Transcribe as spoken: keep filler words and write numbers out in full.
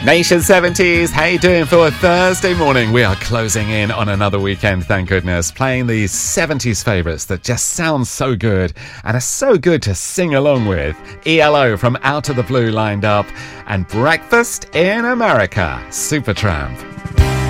Nation seventies, how you doing for a Thursday morning? We are closing in on another weekend, thank goodness, playing these seventies favourites that just sound so good and are so good to sing along with. E L O from Out of the Blue lined up, and Breakfast in America, Supertramp.